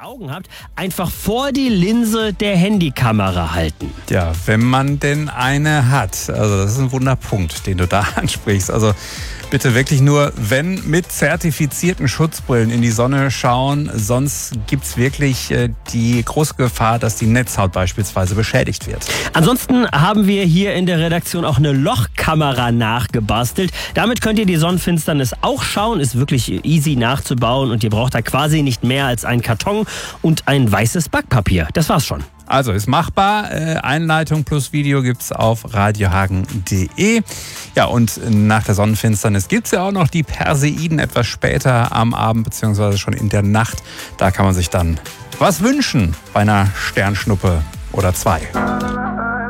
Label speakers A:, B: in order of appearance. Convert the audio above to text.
A: Augen habt, einfach vor die Linse der Handykamera halten.
B: Ja, wenn man denn eine hat. Also das ist ein Wunderpunkt, den du da ansprichst. Also bitte wirklich nur, wenn mit zertifizierten Schutzbrillen in die Sonne schauen. Sonst gibt es wirklich die große Gefahr, dass die Netzhaut beispielsweise beschädigt wird.
A: Ansonsten haben wir hier in der Redaktion auch eine Lochkamera nachgebastelt. Damit könnt ihr die Sonnenfinsternis auch schauen. Ist wirklich easy nachzubauen und ihr braucht da quasi nicht mehr als einen Karton und ein weißes Backpapier. Das war's schon.
B: Also ist machbar. Einleitung plus Video gibt's auf radiohagen.de. Ja, und nach der Sonnenfinsternis gibt's ja auch noch die Perseiden etwas später am Abend beziehungsweise schon in der Nacht. Da kann man sich dann was wünschen bei einer Sternschnuppe oder zwei.